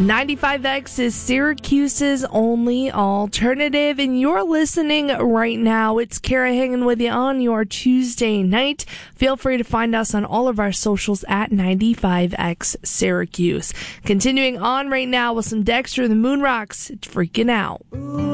95X is Syracuse's only alternative, and you're listening right now. It's Kara hanging with you on your Tuesday night. Feel free to find us on all of our socials at 95X Syracuse. Continuing on right now with some Dexter the Moon Rocks, it's Freaking Out.